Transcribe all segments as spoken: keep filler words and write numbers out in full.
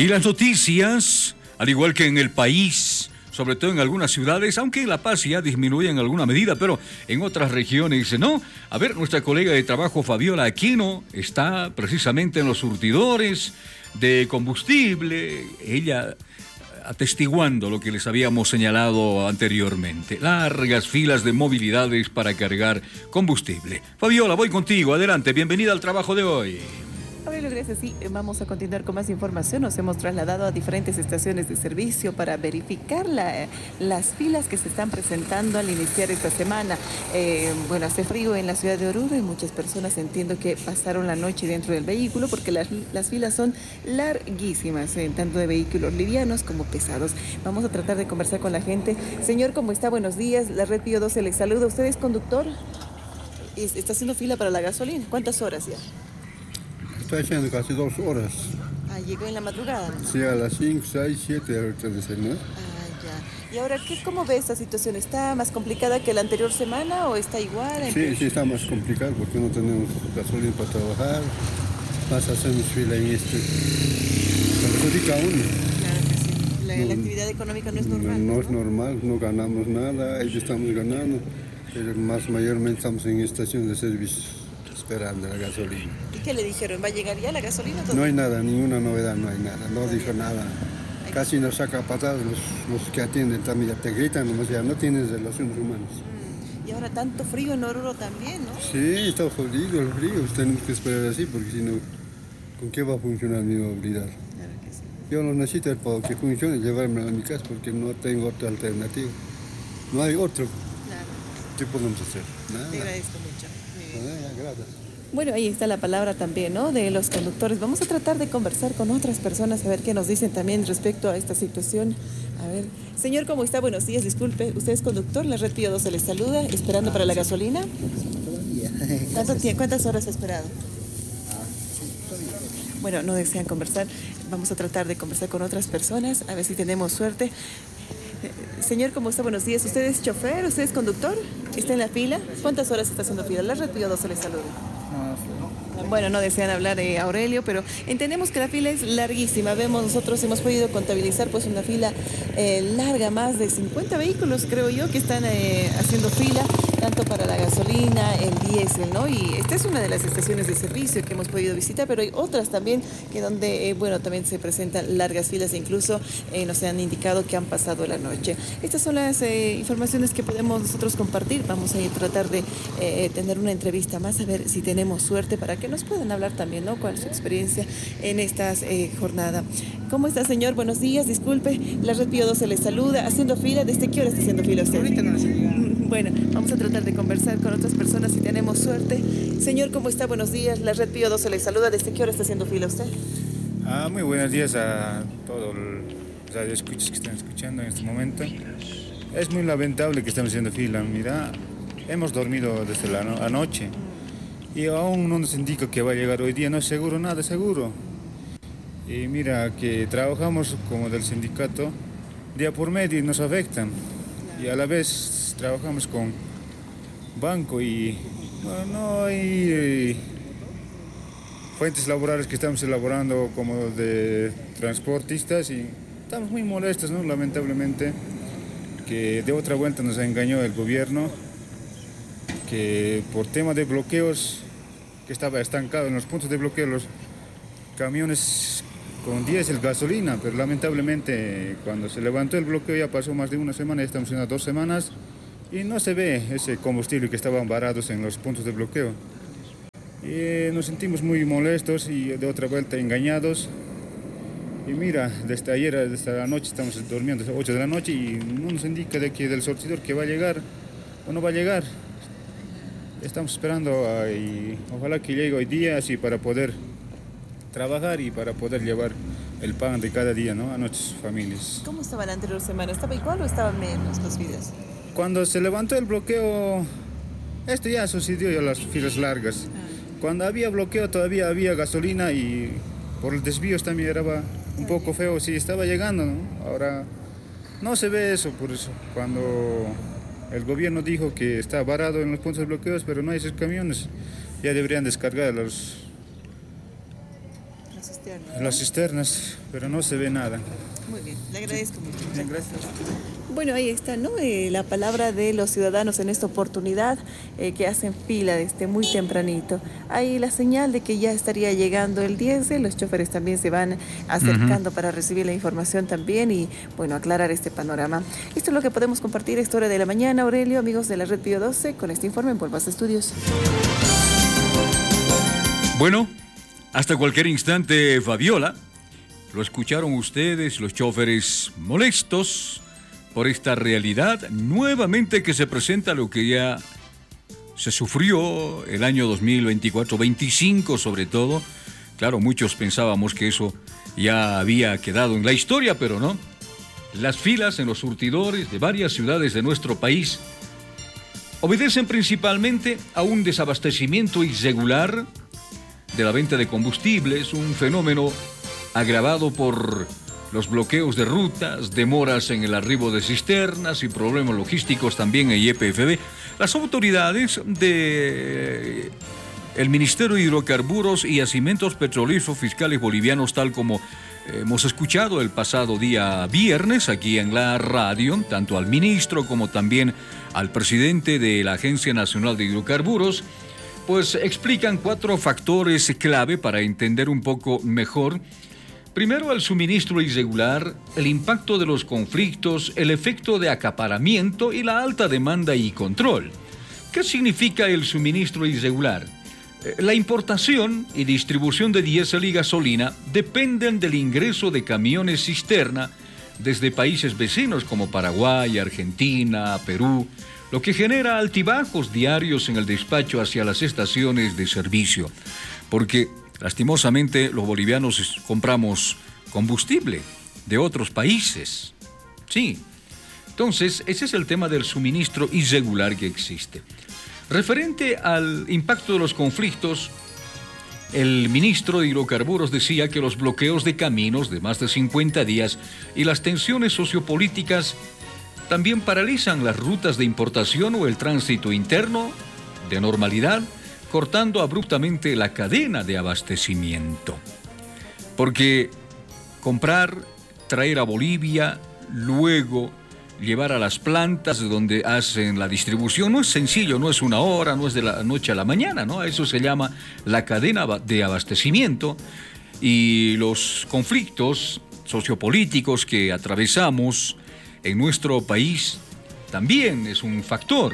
Y las noticias, al igual que en el país, sobre todo en algunas ciudades, aunque en La Paz ya disminuye en alguna medida, pero en otras regiones no. A ver, nuestra colega de trabajo Fabiola Aquino está precisamente en los surtidores de combustible, ella atestiguando lo que les habíamos señalado anteriormente, largas filas de movilidades para cargar combustible. Fabiola, voy contigo, adelante, bienvenida al trabajo de hoy. Aurelio, gracias. Sí, vamos a continuar con más información. Nos hemos trasladado a diferentes estaciones de servicio para verificar la, las filas que se están presentando al iniciar esta semana. Eh, bueno, hace frío en la ciudad de Oruro y muchas personas entiendo que pasaron la noche dentro del vehículo porque las, las filas son larguísimas, eh, tanto de vehículos livianos como pesados. Vamos a tratar de conversar con la gente. Señor, ¿cómo está? Buenos días. La Red Pío doce le saluda. ¿Usted es conductor? ¿Está haciendo fila para la gasolina? ¿Cuántas horas ya? Está haciendo casi dos horas. Ah, llegó en la madrugada, ¿no? Sí, a las cinco, seis, siete ahorita de ser, ¿no? Ah, ya. ¿Y ahora qué, cómo ve esta situación? ¿Está más complicada que la anterior semana o está igual? Sí, sí, está más complicado porque no tenemos gasolina para trabajar. Más hacemos fila en este. Perjudica a uno. Claro que sí. La, no, la actividad económica no es normal. No, no ¿no? es normal, no ganamos nada, ellos estamos ganando. Pero más mayormente estamos en estación de servicio, esperando la gasolina. ¿Y qué le dijeron? ¿Va a llegar ya la gasolina? No hay nada, ninguna novedad, no hay nada, no dijo nada. Casi nos saca patadas los, los que atienden también, te gritan, nomás ya no tienes relaciones humanas. Mm. Y ahora tanto frío en Oruro también, ¿no? Sí, está jodido el frío, tenemos que esperar así porque si no, ¿con qué va a funcionar mi movilidad? Claro que sí. Yo lo necesito para que funcione, llevarme a mi casa porque no tengo otra alternativa. No hay otro. Claro. ¿Qué podemos hacer? Nada. Te agradezco mucho. Nada, gracias. Bueno, ahí está la palabra también, ¿no? De los conductores. Vamos a tratar de conversar con otras personas, a ver qué nos dicen también respecto a esta situación. A ver, señor, ¿cómo está? Buenos días, disculpe. ¿Usted es conductor? La Red Pío doce le saluda, esperando para la gasolina. ¿Cuánto tiempo, ¿Cuántas horas ha esperado? Bueno, no desean conversar. Vamos a tratar de conversar con otras personas, a ver si tenemos suerte. Señor, ¿cómo está? Buenos días. ¿Usted es chofer? ¿Usted es conductor? ¿Está en la fila? ¿Cuántas horas está haciendo fila? La Red Pío doce le saluda. Bueno, no desean hablar de Aurelio, pero entendemos que la fila es larguísima. Vemos, nosotros hemos podido contabilizar pues una fila eh, larga, más de cincuenta vehículos, creo yo, que están eh, haciendo fila, tanto para la gasolina, el diésel, ¿no? Y esta es una de las estaciones de servicio que hemos podido visitar, pero hay otras también que donde, eh, bueno, también se presentan largas filas e incluso eh, nos han indicado que han pasado la noche. Estas son las eh, informaciones que podemos nosotros compartir. Vamos a tratar de eh, tener una entrevista más, a ver si tenemos suerte para que nos puedan hablar también, ¿no? ¿Cuál es su experiencia en esta eh, jornada? ¿Cómo está, señor? Buenos días, disculpe. La Red Pío doce le saluda. ¿Haciendo fila? ¿Desde qué hora está haciendo fila usted? Ahorita no sé. Bueno, vamos a tratar de conversar con otras personas si tenemos suerte. Señor, ¿cómo está? Buenos días. La Red Pío doce le saluda. ¿Desde qué hora está haciendo fila usted? Ah, muy buenos días a todos los radioescuchas que están escuchando en este momento. Es muy lamentable que estamos haciendo fila. Mira, hemos dormido desde la no- anoche y aún no nos indica que va a llegar hoy día. No es seguro, nada seguro. Y mira que trabajamos como del sindicato día por medio y nos afectan. Y a la vez trabajamos con banco y bueno, no hay eh, fuentes laborales que estamos elaborando como de transportistas y estamos muy molestos, ¿no? Lamentablemente que de otra vuelta nos engañó el gobierno, que por tema de bloqueos, que estaba estancado en los puntos de bloqueo los camiones con diésel, gasolina, pero lamentablemente cuando se levantó el bloqueo ya pasó más de una semana, ya estamos en las dos semanas y no se ve ese combustible que estaban varados en los puntos de bloqueo. Y nos sentimos muy molestos y de otra vuelta engañados. Y mira, desde ayer, desde la noche estamos durmiendo, desde ocho de la noche y no nos indica de que del surtidor que va a llegar o no va a llegar. Estamos esperando a, y ojalá que llegue hoy día así para poder trabajar y para poder llevar el pan de cada día, ¿no? A nuestras familias. ¿Cómo estaba la anterior semana? ¿Estaba igual o estaban menos las filas? Cuando se levantó el bloqueo, esto ya sucedió ya las filas largas. Cuando había bloqueo todavía había gasolina y por los desvíos también era un poco feo, sí estaba llegando, ¿no? Ahora no se ve eso, por eso. Cuando el gobierno dijo que está varado en los puntos de bloqueos, pero no hay esos camiones, ya deberían descargar los las cisternas. En las cisternas, pero no se ve nada. Muy bien, le agradezco mucho. Bien, gracias. Bueno, ahí está, ¿no? Eh, la palabra de los ciudadanos en esta oportunidad eh, que hacen fila desde muy tempranito. Hay la señal de que ya estaría llegando el diésel, los choferes también se van acercando uh-huh. para recibir la información también y, bueno, aclarar este panorama. Esto es lo que podemos compartir a esta hora de la mañana, Aurelio, amigos de la Red Pío doce, con este informe en Polvas Estudios. Bueno, hasta cualquier instante, Fabiola, lo escucharon ustedes, los choferes molestos por esta realidad nuevamente que se presenta, lo que ya se sufrió el año dos mil veinticuatro, veinticinco sobre todo. Claro, muchos pensábamos que eso ya había quedado en la historia, pero no. Las filas en los surtidores de varias ciudades de nuestro país obedecen principalmente a un desabastecimiento irregular de la venta de combustibles, un fenómeno agravado por los bloqueos de rutas, demoras en el arribo de cisternas y problemas logísticos también en Y P F B. Las autoridades de el Ministerio de Hidrocarburos y Yacimientos Petrolíferos Fiscales Bolivianos, tal como hemos escuchado el pasado día viernes aquí en la radio, tanto al ministro como también al presidente de la Agencia Nacional de Hidrocarburos, pues explican cuatro factores clave para entender un poco mejor. Primero, el suministro irregular, el impacto de los conflictos, el efecto de acaparamiento y la alta demanda y control. ¿Qué significa el suministro irregular? La importación y distribución de diésel y gasolina dependen del ingreso de camiones cisterna desde países vecinos como Paraguay, Argentina, Perú, lo que genera altibajos diarios en el despacho hacia las estaciones de servicio, porque lastimosamente los bolivianos compramos combustible de otros países. Sí, entonces ese es el tema del suministro irregular que existe. Referente al impacto de los conflictos, el ministro de Hidrocarburos decía que los bloqueos de caminos de más de cincuenta días y las tensiones sociopolíticas también paralizan las rutas de importación o el tránsito interno de normalidad, cortando abruptamente la cadena de abastecimiento. Porque comprar, traer a Bolivia, luego llevar a las plantas donde hacen la distribución no es sencillo, no es una hora, no es de la noche a la mañana, ¿no? Eso se llama la cadena de abastecimiento, y los conflictos sociopolíticos que atravesamos en nuestro país también es un factor.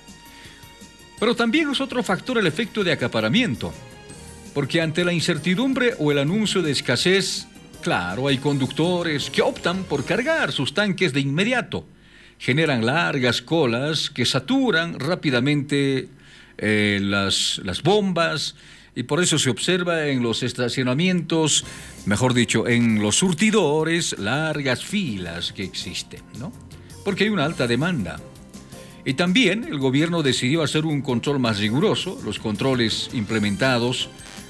Pero también es otro factor el efecto de acaparamiento, porque ante la incertidumbre o el anuncio de escasez, claro, hay conductores que optan por cargar sus tanques de inmediato. Generan largas colas que saturan rápidamente eh, las, las bombas, y por eso se observa en los estacionamientos, mejor dicho, en los surtidores, largas filas que existen, ¿no? Porque hay una alta demanda. Y también el gobierno decidió hacer un control más riguroso, los controles implementados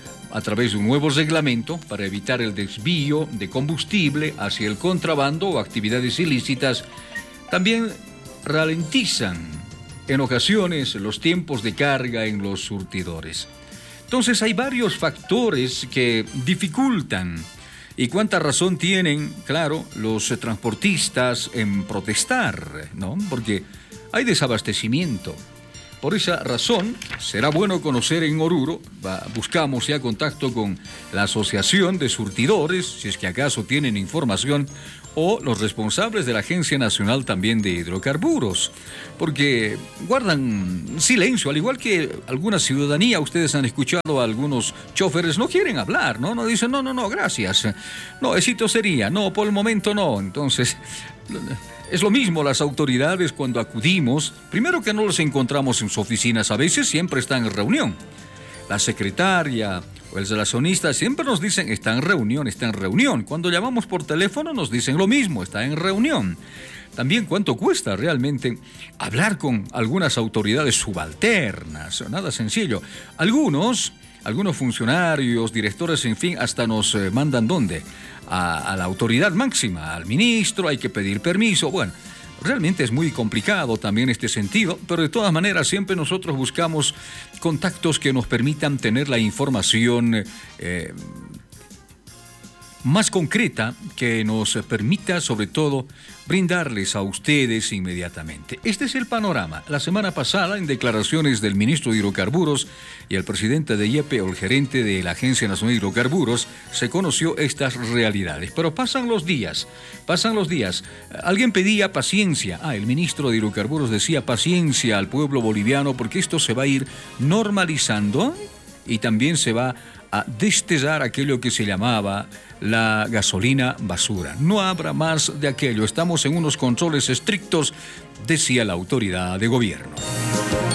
a través de un nuevo reglamento para evitar el desvío de combustible hacia el contrabando o actividades ilícitas, también ralentizan en ocasiones los tiempos de carga en los surtidores. Entonces hay varios factores que dificultan, y cuánta razón tienen, claro, los transportistas en protestar, ¿no? Porque hay desabastecimiento. Por esa razón, será bueno conocer en Oruro, va, buscamos ya contacto con la Asociación de Surtidores, si es que acaso tienen información, o los responsables de la Agencia Nacional también de Hidrocarburos, porque guardan silencio, al igual que alguna ciudadanía. Ustedes han escuchado a algunos choferes, no quieren hablar, ¿no? No dicen, no, no, no, gracias, no, éxito sería, no, por el momento no. Entonces, es lo mismo las autoridades cuando acudimos, primero que no los encontramos en sus oficinas, a veces siempre están en reunión. La secretaria o el relacionista siempre nos dicen, está en reunión, está en reunión. Cuando llamamos por teléfono nos dicen lo mismo, está en reunión. También cuánto cuesta realmente hablar con algunas autoridades subalternas, nada sencillo. Algunos, algunos funcionarios, directores, en fin, hasta nos eh, mandan ¿dónde? A, a la autoridad máxima, al ministro, hay que pedir permiso. Bueno, realmente es muy complicado también este sentido, pero de todas maneras siempre nosotros buscamos contactos que nos permitan tener la información eh, más concreta que nos permita, sobre todo, brindarles a ustedes inmediatamente. Este es el panorama. La semana pasada, en declaraciones del ministro de Hidrocarburos y el presidente de I E P, o el gerente de la Agencia Nacional de Hidrocarburos, se conoció estas realidades. Pero pasan los días, pasan los días. Alguien pedía paciencia. Ah, el ministro de Hidrocarburos decía paciencia al pueblo boliviano porque esto se va a ir normalizando y también se va a destellar aquello que se llamaba la gasolina basura. No habrá más de aquello. Estamos en unos controles estrictos, decía la autoridad de gobierno.